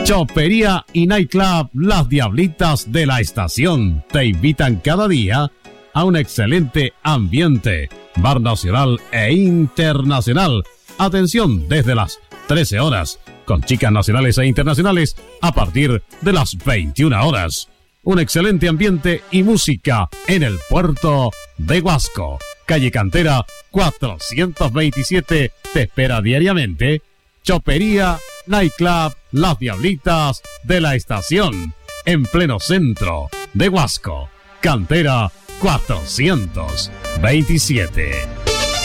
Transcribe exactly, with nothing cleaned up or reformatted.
Chopería y Nightclub Las Diablitas de la Estación te invitan cada día a un excelente ambiente, bar nacional e internacional. Atención desde las trece horas, con chicas nacionales e internacionales a partir de las veintiuna horas. Un excelente ambiente y música en el puerto de Huasco. Calle Cantera cuatrocientos veintisiete te espera diariamente. Chopería Nightclub Las Diablitas de la Estación, en pleno centro de Huasco. Cantera cuatrocientos veintisiete.